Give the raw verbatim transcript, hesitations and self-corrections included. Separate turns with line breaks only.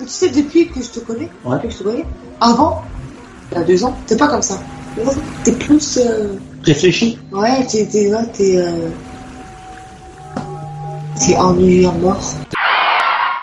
tu sais, depuis que je te connais,
Ouais.
depuis que je te connais, avant, il y a deux ans, t'es pas comme ça. T'es plus... Euh...
Réfléchis.
Ouais, t'es... T'es... Là, t'es... Euh... T'es ennuyé à mort.